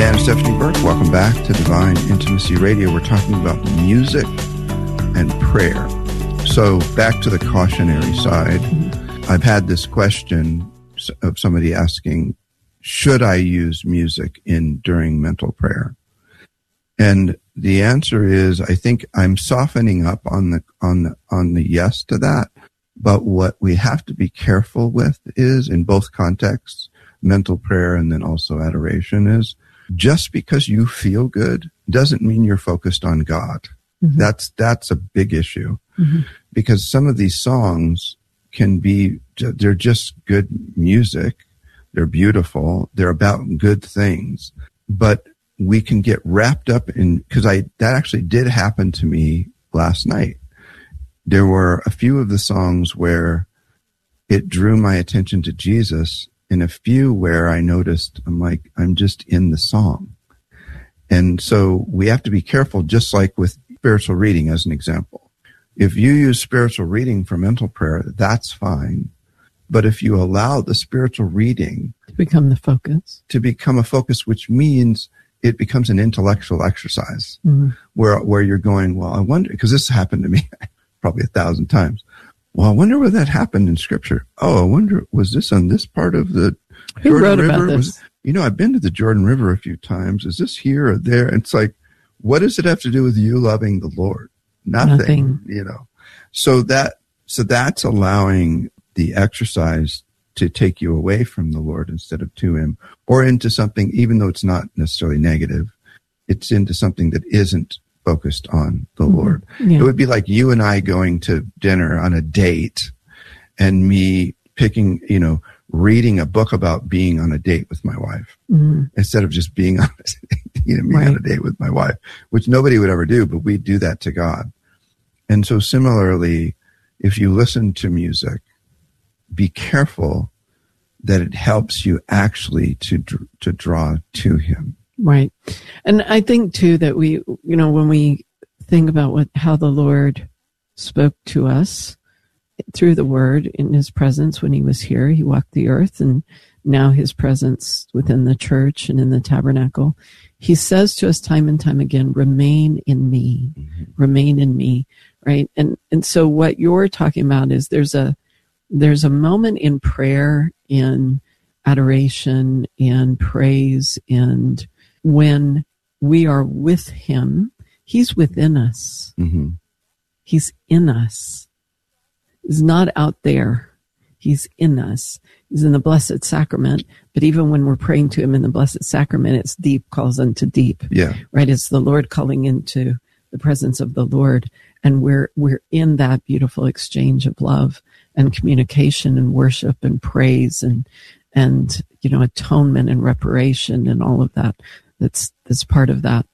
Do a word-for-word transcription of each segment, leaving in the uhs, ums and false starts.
Dan and Stephanie Burke, welcome back to Divine Intimacy Radio. We're talking about music and prayer. So back to the cautionary side. I've had this question of somebody asking, should I use music in during mental prayer? And the answer is, I think I'm softening up on the on the on the yes to that. But what we have to be careful with is, in both contexts, mental prayer and then also adoration, is just because you feel good doesn't mean you're focused on God. Mm-hmm. That's that's a big issue, mm-hmm. because some of these songs can be, they're just good music. They're beautiful. They're about good things. But we can get wrapped up in, because I that actually did happen to me last night. There were a few of the songs where it drew my attention to Jesus, and a few where I noticed, I'm like, I'm just in the song. And so we have to be careful, just like with spiritual reading as an example. If you use spiritual reading for mental prayer, that's fine. But if you allow the spiritual reading to become the focus, to become a focus, which means it becomes an intellectual exercise, mm-hmm. where where you're going, well, I wonder, because this happened to me probably a thousand times. Well, I wonder where that happened in Scripture. Oh, I wonder, was this on this part of the Who Jordan wrote River? About this? Was, you know, I've been to the Jordan River a few times. Is this here or there? And it's like, what does it have to do with you loving the Lord? Nothing, Nothing. You know. So that so that's allowing the exercise to take you away from the Lord instead of to Him, or into something, even though it's not necessarily negative, it's into something that isn't focused on the mm-hmm. Lord. Yeah. It would be like you and I going to dinner on a date and me picking, you know, reading a book about being on a date with my wife, mm-hmm. instead of just being on, you know, being right. on a date with my wife, which nobody would ever do, but we do that to God. And so similarly, if you listen to music, be careful that it helps you actually to to draw to Him. Right. And I think too that we, you know, when we think about what how the Lord spoke to us through the Word in His presence when He was here, He walked the earth, and now His presence within the church and in the tabernacle, He says to us time and time again, remain in me, mm-hmm. remain in me, right? And and so what you're talking about is there's a there's a moment in prayer, in adoration, and praise, and when we are with Him, He's within us. Mm-hmm. He's in us. He's not out there. He's in us. He's in the Blessed Sacrament. But even when we're praying to Him in the Blessed Sacrament, it's deep calls unto deep. Yeah. Right? It's the Lord calling into the presence of the Lord. And we're we're in that beautiful exchange of love and communication and worship and praise and and you know atonement and reparation and all of that. That's that's part of that.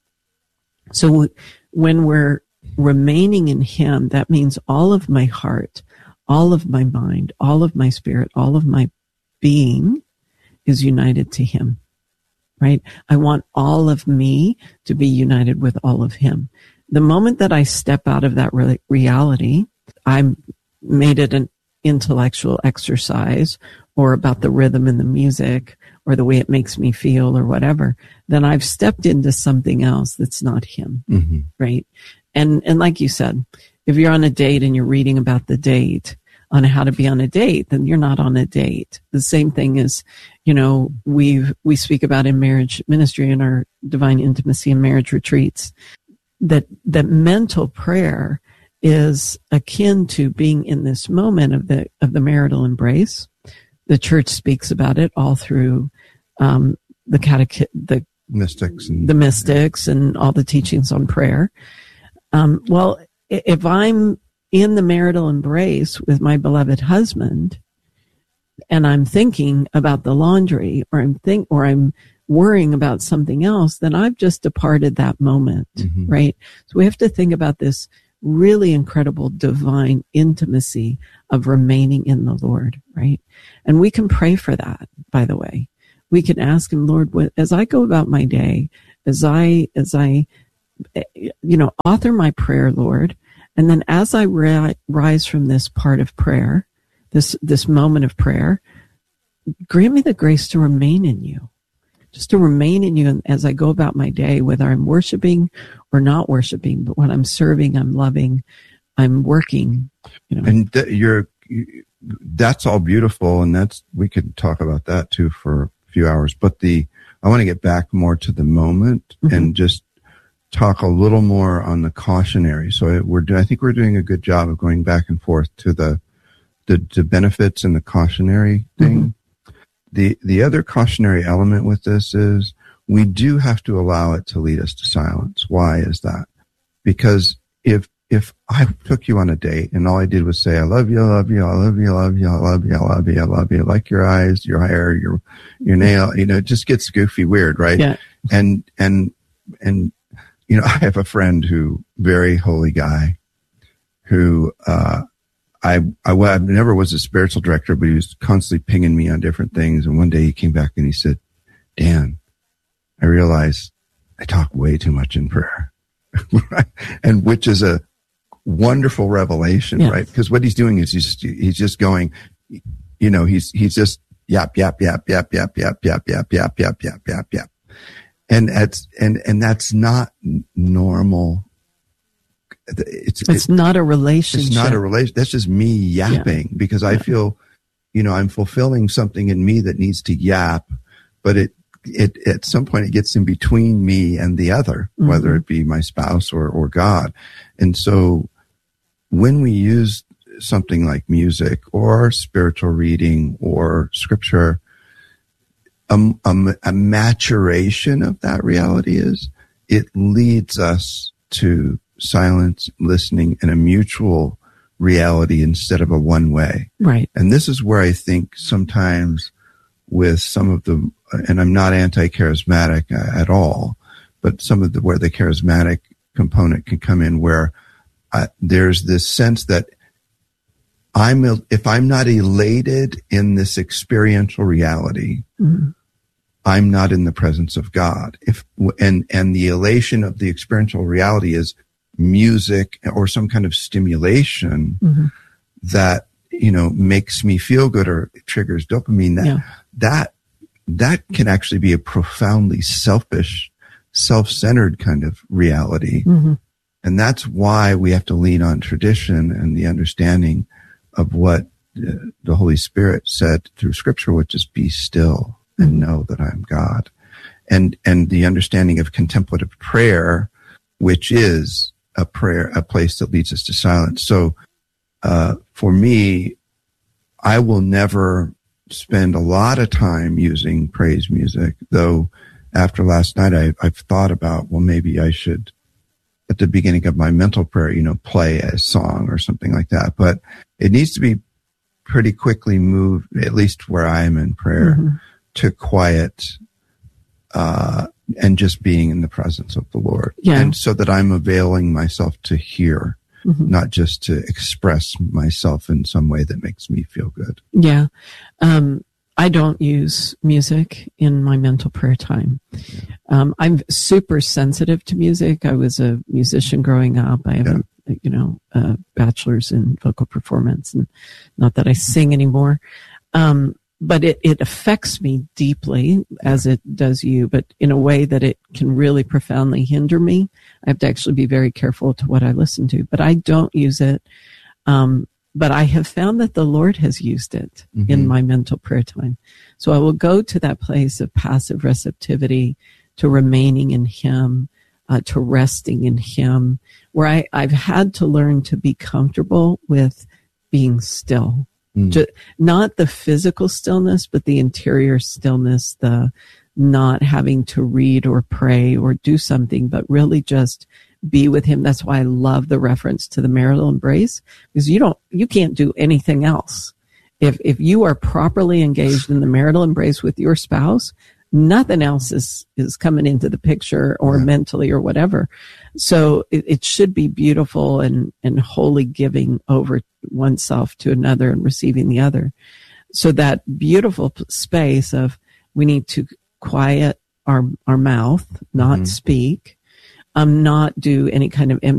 So when we're remaining in Him, that means all of my heart, all of my mind, all of my spirit, all of my being is united to Him, right? I want all of me to be united with all of Him. The moment that I step out of that re- reality, I made it an intellectual exercise or about the rhythm in the music or the way it makes me feel or whatever, then I've stepped into something else that's not Him, mm-hmm. right? And and like you said, if you're on a date and you're reading about the date, on how to be on a date, then you're not on a date. The same thing is, you know, we we speak about in marriage ministry in our Divine Intimacy and Marriage retreats, that that mental prayer is akin to being in this moment of the of the marital embrace. The church speaks about it all through um, the catech the mystics, and, the mystics, and all the teachings on prayer. Um, well, if I'm in the marital embrace with my beloved husband, and I'm thinking about the laundry, or I'm think, or I'm worrying about something else, then I've just departed that moment, mm-hmm. right? So we have to think about this really incredible divine intimacy of remaining in the Lord, right? And we can pray for that, by the way. We can ask Him, Lord, as I go about my day, as I, as I, you know, author my prayer, Lord, and then as I ri- rise from this part of prayer, this, this moment of prayer, grant me the grace to remain in You, just to remain in you as I go about my day, whether I'm worshiping or not worshiping, but when I'm serving, I'm loving, I'm working, you know. And th- you're, you, that's all beautiful. And that's, we could talk about that too for a few hours, but the, I want to get back more to the moment mm-hmm. and just talk a little more on the cautionary. So we're, I think we're doing a good job of going back and forth to the, the, the benefits and the cautionary thing. Mm-hmm. The the other cautionary element with this is we do have to allow it to lead us to silence. Why is that? Because if if I took you on a date and all I did was say, I love you, I love you, I love you, I love you, I love you, I love you, I love you, I like your eyes, your hair, your your nail, you know, it just gets goofy weird, right? Yeah. And and and you know, I have a friend who, very holy guy, who uh I, I, I never was a spiritual director, but he was constantly pinging me on different things. And one day he came back and he said, Dan, I realize I talk way too much in prayer. And which is a wonderful revelation, yeah. right? Because what he's doing is he's, he's just going, you know, he's, he's just yap, yap, yap, yap, yap, yap, yap, yap, yap, yap, yap, yap, yap. And that's, and, and that's not normal. It's, it's it, not a relationship. It's not a relation. That's just me yapping yeah. because I yeah. feel, you know, I'm fulfilling something in me that needs to yap, but it, it, at some point it gets in between me and the other, mm-hmm. whether it be my spouse or, or God. And so when we use something like music or spiritual reading or scripture, um, um, a maturation of that reality is it leads us to silence, listening, and a mutual reality instead of a one way. Right. And this is where I think sometimes with some of the, and I'm not anti-charismatic at all, but some of the, where the charismatic component can come in where I, there's this sense that I'm, if I'm not elated in this experiential reality, mm-hmm. I'm not in the presence of God. If, and, and the elation of the experiential reality is music or some kind of stimulation mm-hmm. that, you know, makes me feel good or triggers dopamine, that, yeah. that, that can actually be a profoundly selfish, self-centered kind of reality. Mm-hmm. And that's why we have to lean on tradition and the understanding of what uh, the Holy Spirit said through scripture, which is be still and know that I'm God. And, and the understanding of contemplative prayer, which is a prayer, a place that leads us to silence. So, uh, for me, I will never spend a lot of time using praise music, though after last night, I, I've thought about, well, maybe I should, at the beginning of my mental prayer, you know, play a song or something like that. But it needs to be pretty quickly moved, at least where I am in prayer, mm-hmm. to quiet, uh, and just being in the presence of the Lord. Yeah. And so that I'm availing myself to hear, mm-hmm. not just to express myself in some way that makes me feel good. Yeah. Um, I don't use music in my mental prayer time. Yeah. Um, I'm super sensitive to music. I was a musician growing up. I have, yeah. a, you know, a bachelor's in vocal performance, and not that I sing anymore. Um, But it, it affects me deeply, as it does you, but in a way that it can really profoundly hinder me. I have to actually be very careful to what I listen to, but I don't use it. Um, but I have found that the Lord has used it mm-hmm. in my mental prayer time. So I will go to that place of passive receptivity, to remaining in Him, uh, to resting in Him, where I, I've had to learn to be comfortable with being still. Mm. Just, not the physical stillness, but the interior stillness, the not having to read or pray or do something, but really just be with Him. That's why I love the reference to the marital embrace, because you don't, you can't do anything else. If, if you are properly engaged in the marital embrace with your spouse, nothing else is, is coming into the picture or yeah. mentally or whatever. So it, it should be beautiful and, and wholly giving over oneself to another and receiving the other. So that beautiful space of we need to quiet our, our mouth, not mm-hmm. speak, um, not do any kind of